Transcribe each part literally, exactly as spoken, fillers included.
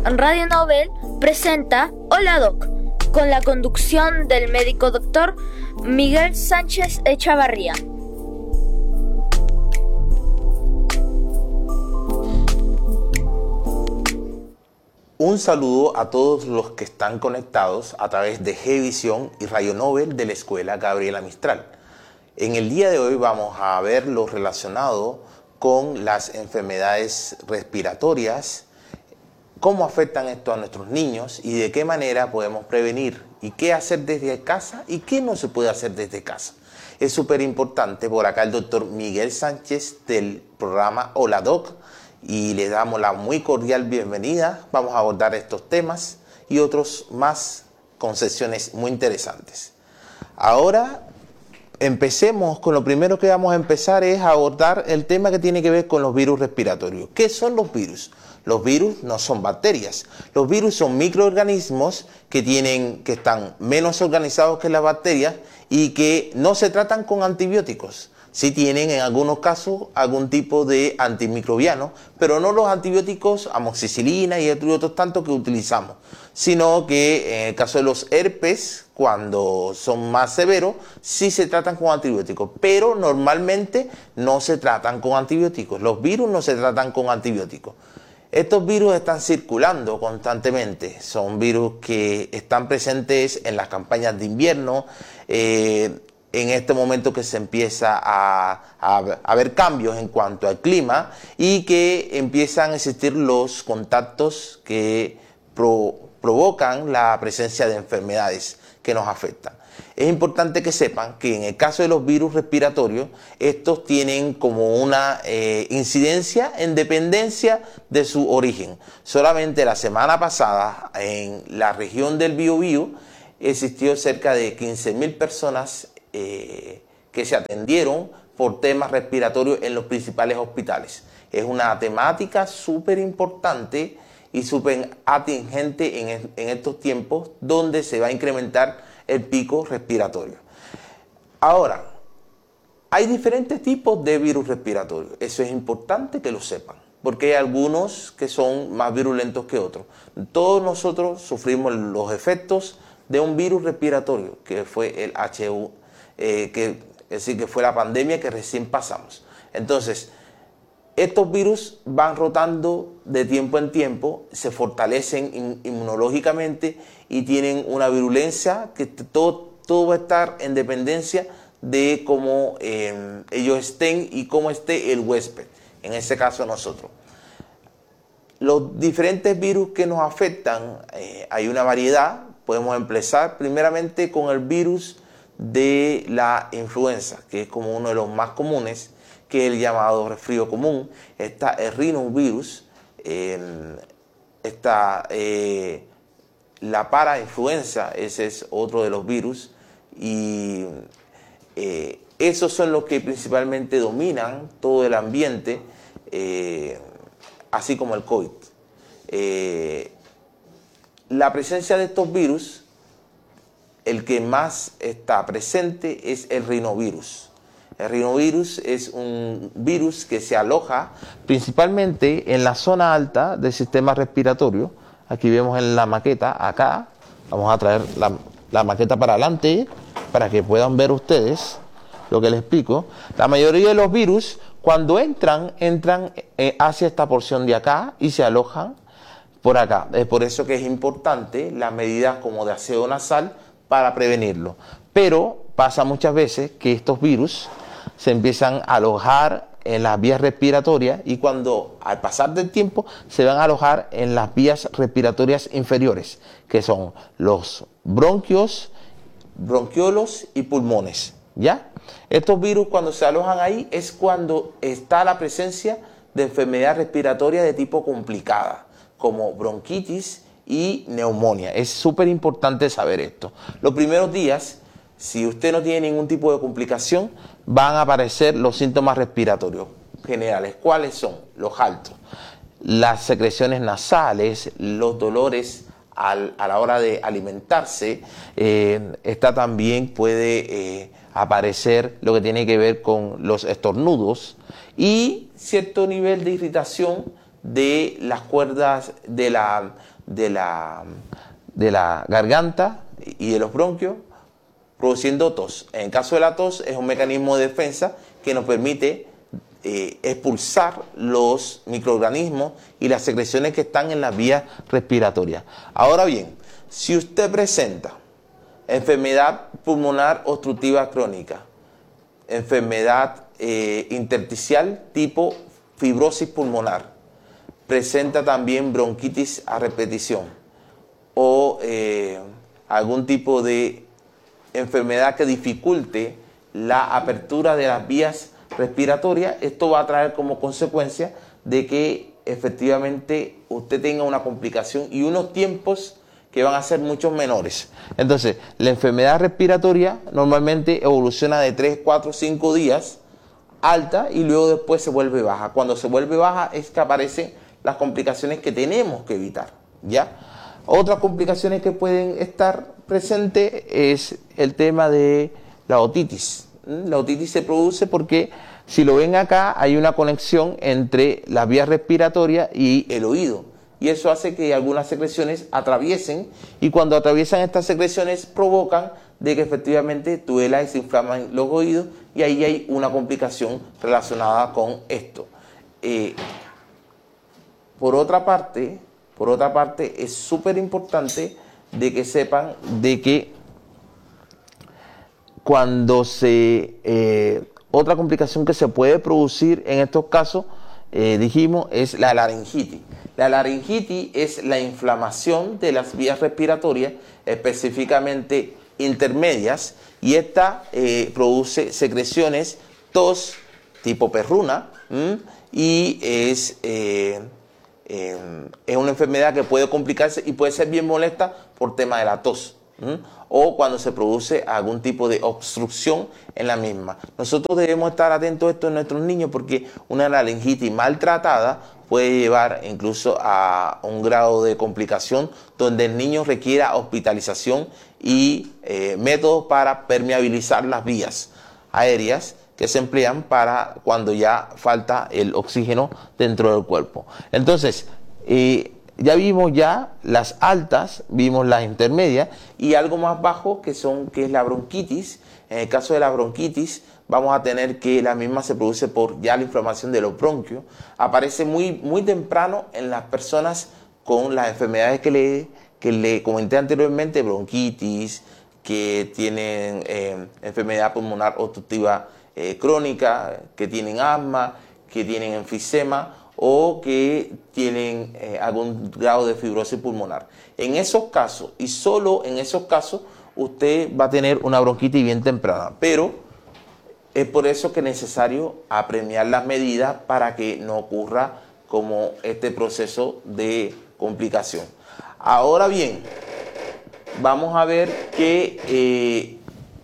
Radio Nobel presenta Hola Doc, con la conducción del médico doctor Miguel Sánchez Echavarría. Un saludo a todos los que están conectados a través de G-Visión y Radio Nobel de la Escuela Gabriela Mistral. En el día de hoy vamos a ver lo relacionado con las enfermedades respiratorias, cómo afectan esto a nuestros niños y de qué manera podemos prevenir y qué hacer desde casa y qué no se puede hacer desde casa. Es súper importante. Por acá el doctor Miguel Sánchez del programa Hola Doc, y le damos la muy cordial bienvenida. Vamos a abordar estos temas y otros más con sesiones muy interesantes. Ahora empecemos con lo primero que vamos a empezar, es a abordar el tema que tiene que ver con los virus respiratorios. ¿Qué son los virus? Los virus no son bacterias. Los virus son microorganismos que tienen, que están menos organizados que las bacterias y que no se tratan con antibióticos. Sí tienen en algunos casos algún tipo de antimicrobiano, pero no los antibióticos amoxicilina y otros tantos que utilizamos, sino que en el caso de los herpes, cuando son más severos, sí se tratan con antibióticos, pero normalmente no se tratan con antibióticos. Los virus no se tratan con antibióticos. Estos virus están circulando constantemente, son virus que están presentes en las campañas de invierno, eh, en este momento que se empieza a, a, a ver cambios en cuanto al clima y que empiezan a existir los contactos que pro, provocan la presencia de enfermedades que nos afectan. Es importante que sepan que en el caso de los virus respiratorios, estos tienen como una eh, incidencia en dependencia de su origen. Solamente la semana pasada en la región del Biobío existió cerca de quince mil personas Eh, que se atendieron por temas respiratorios en los principales hospitales. Es una temática súper importante y súper atingente en, en estos tiempos donde se va a incrementar el pico respiratorio. Ahora, hay diferentes tipos de virus respiratorios. Eso es importante que lo sepan, porque hay algunos que son más virulentos que otros. Todos nosotros sufrimos los efectos de un virus respiratorio, que fue el H uno N uno. Eh, que, es decir, que fue la pandemia que recién pasamos. Entonces, estos virus van rotando de tiempo en tiempo, se fortalecen in, inmunológicamente y tienen una virulencia que todo, todo va a estar en dependencia de cómo eh, ellos estén y cómo esté el huésped, en este caso nosotros. Los diferentes virus que nos afectan, eh, hay una variedad. Podemos empezar primeramente con el virus de la influenza, que es como uno de los más comunes, que es el llamado resfrío común. Está el rinovirus, eh, está eh, la parainfluenza, ese es otro de los virus, y eh, esos son los que principalmente dominan todo el ambiente, eh, así como el COVID. Eh, la presencia de estos virus, el que más está presente es el rinovirus. El rinovirus es un virus que se aloja principalmente en la zona alta del sistema respiratorio. Aquí vemos en la maqueta, acá, vamos a traer la, la maqueta para adelante para que puedan ver ustedes lo que les explico. La mayoría de los virus, cuando entran, entran hacia esta porción de acá y se alojan por acá. Es por eso que es importante las medidas como de aseo nasal para prevenirlo. Pero pasa muchas veces que estos virus se empiezan a alojar en las vías respiratorias y cuando al pasar del tiempo se van a alojar en las vías respiratorias inferiores, que son los bronquios, bronquiolos y pulmones, ¿ya? Estos virus, cuando se alojan ahí, es cuando está la presencia de enfermedad respiratoria de tipo complicada, como bronquitis y neumonía. Es súper importante saber esto. Los primeros días, si usted no tiene ningún tipo de complicación, van a aparecer los síntomas respiratorios generales. ¿Cuáles son? Los altos, las secreciones nasales, los dolores al, a la hora de alimentarse. Eh, esta también puede eh, aparecer lo que tiene que ver con los estornudos y cierto nivel de irritación de las cuerdas de la de la, de la garganta y de los bronquios, produciendo tos. En el caso de la tos es un mecanismo de defensa que nos permite eh, expulsar los microorganismos y las secreciones que están en las vías respiratorias. Ahora bien, si usted presenta enfermedad pulmonar obstructiva crónica, enfermedad eh, intersticial tipo fibrosis pulmonar, presenta también bronquitis a repetición o eh, algún tipo de enfermedad que dificulte la apertura de las vías respiratorias, esto va a traer como consecuencia de que efectivamente usted tenga una complicación y unos tiempos que van a ser mucho menores. Entonces, la enfermedad respiratoria normalmente evoluciona de tres, cuatro, cinco días alta y luego después se vuelve baja. Cuando se vuelve baja es que aparecen las complicaciones que tenemos que evitar, ¿ya? Otras complicaciones que pueden estar presentes es el tema de la otitis. La otitis se produce porque, si lo ven acá, hay una conexión entre las vías respiratorias y el oído. Y eso hace que algunas secreciones atraviesen, y cuando atraviesan estas secreciones provocan de que efectivamente duela y se inflaman los oídos, y ahí hay una complicación relacionada con esto. Eh, por otra parte, por otra parte, es súper importante de que sepan de que cuando se... Eh, otra complicación que se puede producir en estos casos, eh, dijimos, es la laringitis. La laringitis es la inflamación de las vías respiratorias, específicamente intermedias, y esta eh, produce secreciones, tos tipo perruna, ¿m? y es, eh, eh, es una enfermedad que puede complicarse y puede ser bien molesta por tema de la tos, ¿m? o cuando se produce algún tipo de obstrucción en la misma. Nosotros debemos estar atentos a esto en nuestros niños, porque una laringitis maltratada puede llevar incluso a un grado de complicación donde el niño requiera hospitalización y eh, métodos para permeabilizar las vías aéreas que se emplean para cuando ya falta el oxígeno dentro del cuerpo. Entonces, eh, ya vimos ya las altas, vimos las intermedias y algo más bajo que son que es la bronquitis. En el caso de la bronquitis vamos a tener que la misma se produce por ya la inflamación de los bronquios. Aparece muy, muy temprano en las personas con las enfermedades que le, que le comenté anteriormente, bronquitis, que tienen eh, enfermedad pulmonar obstructiva eh, crónica, que tienen asma, que tienen enfisema o que tienen eh, algún grado de fibrosis pulmonar. En esos casos, y solo en esos casos, usted va a tener una bronquitis bien temprana, pero es por eso que es necesario apremiar las medidas para que no ocurra como este proceso de complicación. Ahora bien, vamos a ver que eh,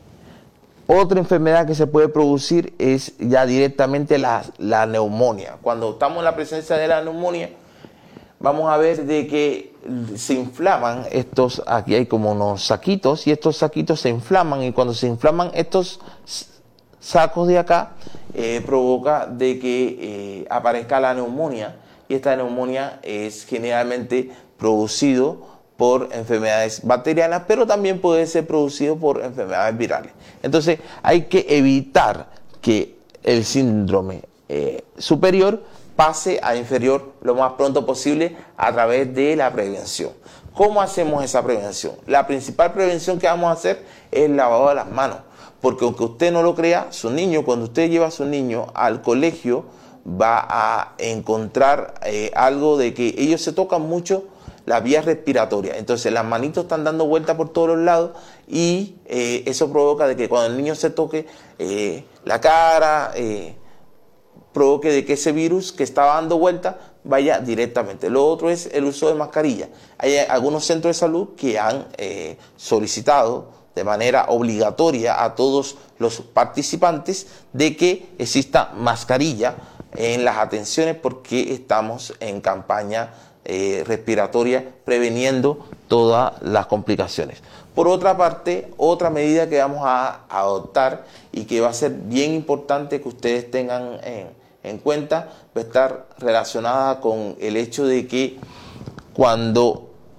otra enfermedad que se puede producir es ya directamente la, la neumonía. Cuando estamos en la presencia de la neumonía, vamos a ver de que se inflaman estos, aquí hay como unos saquitos, y estos saquitos se inflaman, y cuando se inflaman estos sacos de acá, eh, provoca de que eh, aparezca la neumonía, y esta neumonía es generalmente producido por enfermedades bacterianas, pero también puede ser producido por enfermedades virales. Entonces hay que evitar que el síndrome eh, superior pase a inferior lo más pronto posible a través de la prevención. ¿Cómo hacemos esa prevención? La principal prevención que vamos a hacer es el lavado de las manos, porque aunque usted no lo crea, su niño, cuando usted lleva a su niño al colegio, va a encontrar eh, algo de que ellos se tocan mucho las vías respiratorias. Entonces las manitos están dando vueltas por todos los lados y eh, eso provoca de que cuando el niño se toque eh, la cara, eh, provoque de que ese virus que estaba dando vueltas vaya directamente. Lo otro es el uso de mascarilla. Hay algunos centros de salud que han eh, solicitado de manera obligatoria a todos los participantes de que exista mascarilla en las atenciones, porque estamos en campaña eh, respiratoria preveniendo todas las complicaciones. Por otra parte, otra medida que vamos a adoptar y que va a ser bien importante que ustedes tengan en, en cuenta, va a estar relacionada con el hecho de que cuando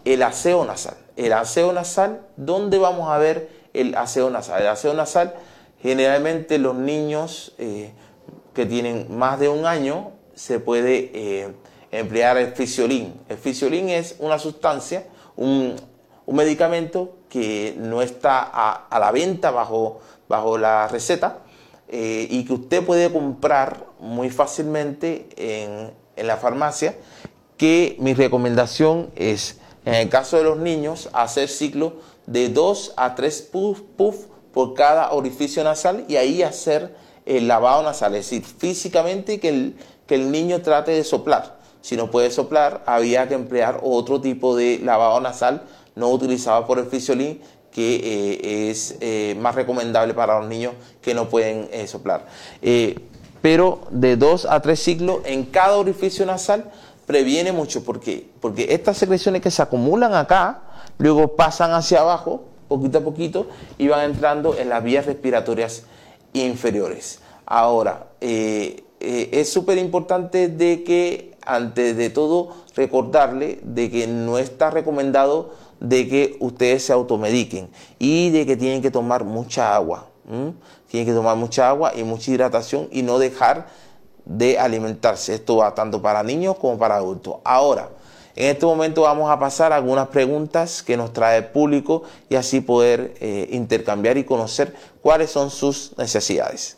el aseo nasal. El aseo nasal, ¿dónde vamos a ver el aseo nasal? El aseo nasal, generalmente los niños eh, que tienen más de un año, se puede eh, emplear el Physiolin. El Physiolin es una sustancia, un, un medicamento que no está a, a la venta bajo, bajo la receta eh, y que usted puede comprar muy fácilmente en, en la farmacia, que mi recomendación es, en el caso de los niños, hacer ciclo de dos a tres puff, puff por cada orificio nasal y ahí hacer el lavado nasal, es decir, físicamente que el, que el niño trate de soplar. Si no puede soplar, había que emplear otro tipo de lavado nasal no utilizado por el Physiolin, que eh, es eh, más recomendable para los niños que no pueden eh, soplar. Eh, pero de dos a tres ciclos en cada orificio nasal previene mucho. ¿Por qué? Porque estas secreciones que se acumulan acá, luego pasan hacia abajo, poquito a poquito, y van entrando en las vías respiratorias inferiores. Ahora, eh, eh, es súper importante de que, antes de todo, recordarle de que no está recomendado de que ustedes se automediquen y de que tienen que tomar mucha agua. ¿Mm? Tienen que tomar mucha agua y mucha hidratación y no dejar de alimentarse. Esto va tanto para niños como para adultos. Ahora, en este momento vamos a pasar a algunas preguntas que nos trae el público y así poder eh, intercambiar y conocer cuáles son sus necesidades.